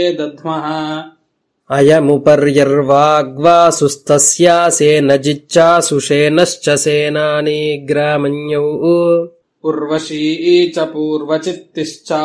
दध्मः अयमुपर्यर्वाग्वासुस्तस्यासेन जिच्चासुषेनश्च सेनानी ग्रामण्यौ उर्वशी च पूर्वचित्तिश्च